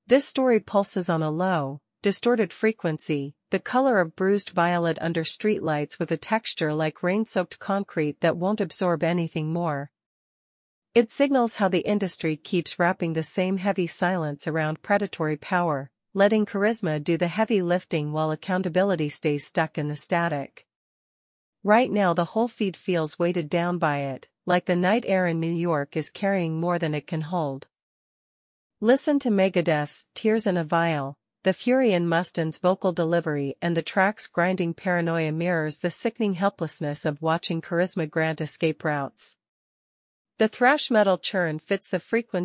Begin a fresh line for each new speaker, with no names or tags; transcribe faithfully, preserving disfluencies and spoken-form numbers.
This story pulses on a low, distorted frequency, the color of bruised violet under streetlights with a texture like rain-soaked concrete that won't absorb anything more. It signals how the industry keeps wrapping the same heavy silence around predatory power, letting charisma do the heavy lifting while accountability stays stuck in the static. Right now the whole feed feels weighted down by it, like the night air in New York is carrying more than it can hold. Listen to Megadeth's Tears in a Vial. The fury in Mustane's vocal delivery and the track's grinding paranoia mirrors the sickening helplessness of watching charisma grant escape routes. The thrash metal churn fits the frequency